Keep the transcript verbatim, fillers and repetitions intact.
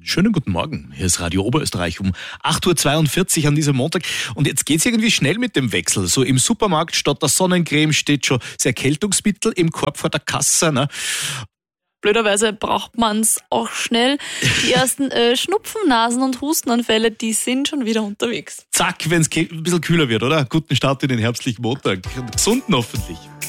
Schönen guten Morgen, hier ist Radio Oberösterreich um acht Uhr zweiundvierzig an diesem Montag. Und jetzt geht's irgendwie schnell mit dem Wechsel. So im Supermarkt statt der Sonnencreme steht schon das Erkältungsmittel im Korb vor der Kasse. Ne? Blöderweise braucht man es auch schnell. Die ersten äh, Schnupfen, Nasen- und Hustenanfälle, die sind schon wieder unterwegs. Zack, wenn es ein bisschen kühler wird, oder? Guten Start in den herbstlichen Montag. Gesunden hoffentlich.